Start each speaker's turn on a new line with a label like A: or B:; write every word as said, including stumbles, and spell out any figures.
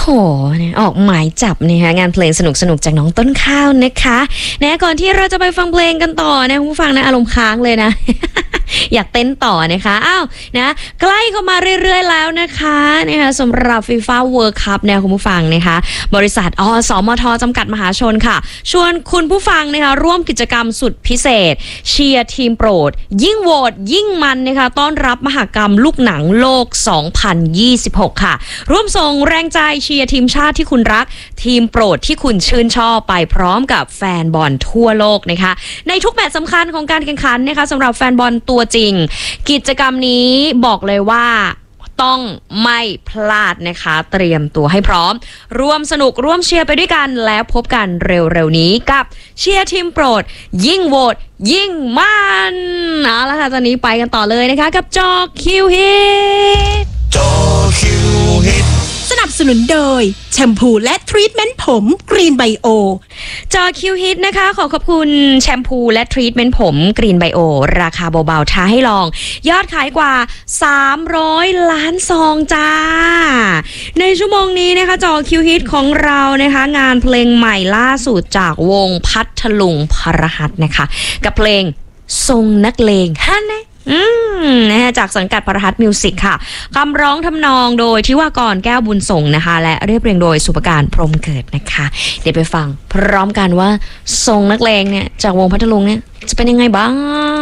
A: โหเนี่ยออกหมายจับเนี่ยงานเพลงสนุกๆจากน้องต้นข้าวนะคะนะก่อนที่เราจะไปฟังเพลงกันต่อนะคุณผู้ฟังนะอารมณ์ค้างเลยนะ อยากเต้นต่อนะคะอ้าวนะใกล้เข้ามาเรื่อยๆแล้วนะคะนะคะสำหรับ FIFA World Cup เนี่ยคุณผู้ฟังนะคะบริษัทอสมทจำกัดมหาชนค่ะชวนคุณผู้ฟังนะคะร่วมกิจกรรมสุดพิเศษเชียร์ทีมโปรดยิ่งโหวตยิ่งมันนะคะต้อนรับมหกรรมลูกหนังโลกสองพันยี่สิบหกค่ะร่วมส่งแรงใจเชียร์ทีมชาติที่คุณรักทีมโปรดที่คุณชื่นชอบไปพร้อมกับแฟนบอลทั่วโลกนะคะในทุกแมตช์สำคัญของการแข่งขันนะคะสำหรับแฟนบอลตัวจริงกิจกรรมนี้บอกเลยว่าต้องไม่พลาดนะคะเตรียมตัวให้พร้อมร่วมสนุกร่วมเชียร์ไปด้วยกันแล้วพบกันเร็วๆนี้กับเชียร์ทีมโปรดยิ่งโหวตยิ่งมันเอาละค่ะตอนนี้ไปกันต่อเลยนะคะกับจอคิวฮิต
B: จอคิวฮิต
C: สนับสนุนโดยแชมพูและทรีทเมนต์ผมกรีนไบโอ
A: จอคิวฮิตนะคะขอขอบคุณแชมพูและทรีทเมนต์ผมกรีนไบโอราคาเบาๆท้าให้ลองยอดขายกว่าสามร้อยล้านซองจ้าในชั่วโมงนี้นะคะจอคิวฮิตของเรานะคะงานเพลงใหม่ล่าสุดจากวงพัทลุงพรหัสนะคะกับเพลงทรงนักเลงฮันนะอืมนะฮะจากสังกัดพรหัสมิวสิกค่ะคำร้องทำนองโดยทิวากรแก้วบุญส่งนะคะและเรียบเรียงโดยสุภการพรหมเกิดนะคะเดี๋ยวไปฟังพร้อมกันว่าทรงนักเลงเนี่ยจากวงพัทลุงเนี่ยจะเป็นยังไงบ้าง